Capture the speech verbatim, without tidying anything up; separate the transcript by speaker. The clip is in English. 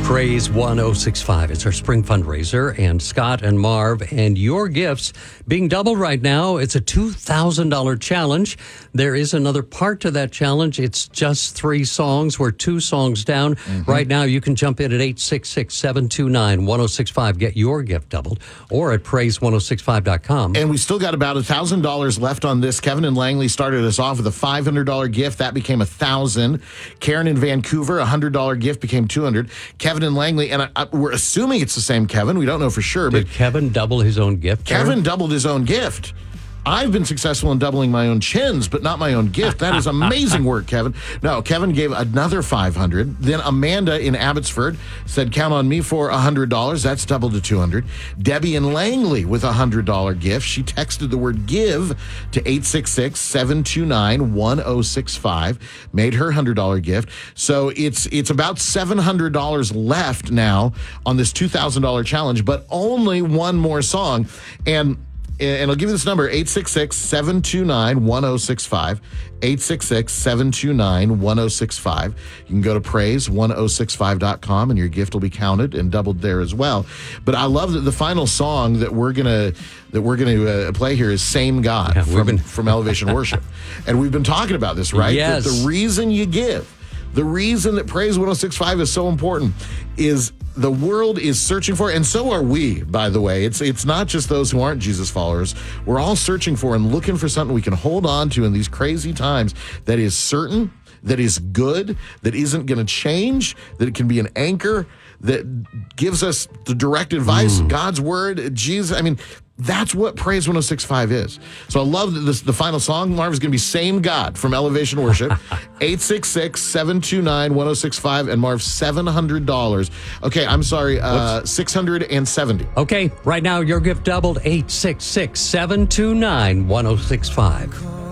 Speaker 1: Praise one oh six point five. It's our spring fundraiser, and Scott and Marv and your gifts being doubled right now. It's a two thousand dollars challenge. There is another part to that challenge. It's just three songs. We're two songs down. Mm-hmm. Right now, you can jump in at eight six six, seven two nine, one oh six five. Get your gift doubled, or at praise one oh six five dot com.
Speaker 2: And we still got about one thousand dollars left on this. Kevin and Langley started us off with a five hundred dollars gift. That became one thousand dollars. Karen in Vancouver, a one hundred dollars gift became two hundred dollars. Kevin and Langley, and I, I, we're assuming it's the same Kevin. We don't know for sure.
Speaker 1: Did
Speaker 2: but
Speaker 1: Kevin double his own gift?
Speaker 2: Kevin
Speaker 1: Karen?
Speaker 2: doubled his own gift. I've been successful in doubling my own chins, but not my own gift. That is amazing work, Kevin. No, Kevin gave another five hundred dollars. Then Amanda in Abbotsford said, count on me for one hundred dollars. That's doubled to two hundred dollars. Debbie in Langley with a one hundred dollars gift. She texted the word give to eight six six, seven two nine, one oh six five. Made her one hundred dollars gift. So it's it's about seven hundred dollars left now on this two thousand dollars challenge, but only one more song. And And I'll give you this number, eight six six, seven two nine, one oh six five, eight six six, seven two nine, one oh six five. You can go to praise one oh six five dot com, and your gift will be counted and doubled there as well. But I love that the final song that we're gonna that we're gonna uh, play here is "Same God"
Speaker 1: yeah,
Speaker 2: from,
Speaker 1: been...
Speaker 2: from Elevation Worship, and we've been talking about this, right?
Speaker 1: Yes.
Speaker 2: That the reason you give, the reason that Praise one oh six five is so important is the world is searching for, and so are we, by the way. It's it's not just those who aren't Jesus followers. We're all searching for and looking for something we can hold on to in these crazy times that is certain, that is good, that isn't going to change, that it can be an anchor, that gives us the direct advice, mm. God's word, Jesus. I mean, that's what Praise one oh six point five is. So I love that this, the final song, Marv, is going to be Same God from Elevation Worship. eight six six, seven two nine, one oh six five, and Marv, seven hundred dollars. Okay, I'm sorry, uh, six hundred seventy.
Speaker 1: Okay, right now your gift doubled, eight six six, seven two nine, one oh six five.